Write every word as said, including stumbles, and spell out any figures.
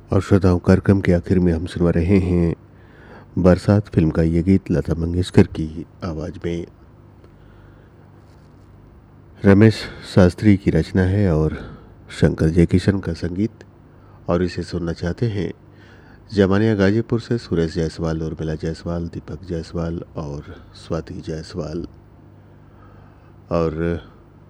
और श्रोताओं, कार्यक्रम के आखिर में हम सुनवा रहे हैं बरसात फिल्म का ये गीत लता मंगेशकर की आवाज़ में। रमेश शास्त्री की रचना है और शंकर जयकिशन का संगीत। और इसे सुनना चाहते हैं जमानिया गाजीपुर से सुरेश जायसवाल, उर्मिला जायसवाल, दीपक जायसवाल और स्वाति जायसवाल। और